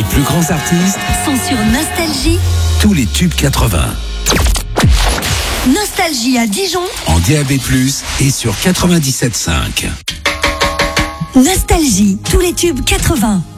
plus grands artistes sont sur Nostalgie. Tous les tubes 80. Nostalgie à Dijon. En DAB+, et sur 97.5. Nostalgie, tous les tubes 80.